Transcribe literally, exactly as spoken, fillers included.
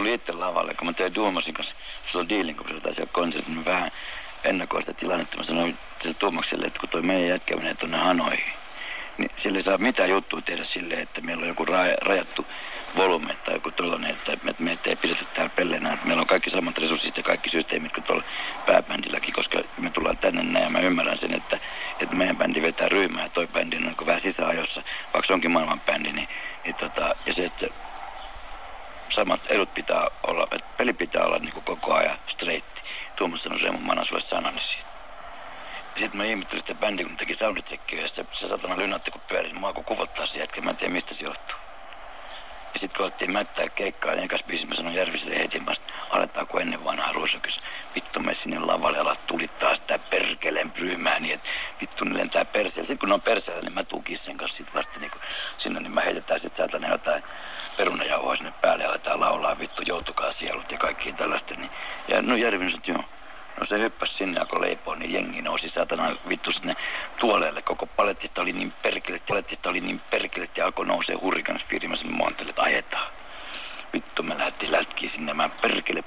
tuli itse lavalle, kun mä tein Duomasin kanssa, se on diilin, kun se taisi olla konsertti, niin vähän ennakoin sitä tilannetta. Mä sanoin sille Tuomakselle, että kun toi meidän jätkä menee tuonne Hanoihin, niin sille ei saa mitään juttua tehdä silleen, että meillä on joku rajattu volume tai joku tollainen, että me ei pidetä täällä pelleenä, että meillä on kaikki samat resurssit ja kaikki systeemit kuin tuolla pääbändilläkin, koska me tullaan tänne näin ja mä ymmärrän sen, että, että meidän bändi vetää ryhmää ja toi bändi on vähän sisäajossa, vaikka se onkin maailman bändi, niin, niin tota, ja se, että samat edut pitää olla, että peli pitää olla niin kuin koko ajan straighti. Tuomas sanoi Reemun, mä annan sulle sanani siitä. Ja sitten mä ihmettelin sitä bändiä, kun teki soundcheckia ja se, se satana lynatti kun pyörin, mä alkoi kuvottaa se jätkä, mä en tiedä mistä se johtuu. Ja sitten kun alettiin mättää keikkaa, niin ekas biisi mä sanoin Järviselle heti, mä aletaan kuin ennen vanhaa ruusakys. Vittu me sinne lavalle alat tulittaa sitä perkeleen pryymää niin, että vittu ne lentää perseelle. Sitten kun ne on perseellä, niin mä tuun kissen kanssa sit vasta niin sinne, niin mä heitetään sit saatana jotain perunajauhoa sinne päälle ja aletaan laulaa vittu joutukaa sielut ja kaikkiin tällaista. Niin. Ja no Järvinen sanoi, että joo. No se hyppäsi sinne, alkoi leipoa, niin jengi nousi satana vittu sinne tuoleelle. Koko palettista oli niin perkelet, palettista oli niin perkelet ja alkoi nousee hurrikansfiiri. Mä sanoin Montelle, että ajetaan. Vittu me lähdettiin lätkiin sinne, mä perkele